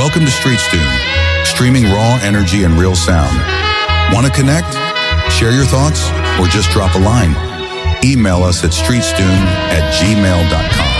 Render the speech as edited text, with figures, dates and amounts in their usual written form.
Welcome to StreetStune, streaming raw energy and real sound. Want to connect? Share your thoughts? Or just drop a line? Email us at streetstune@gmail.com.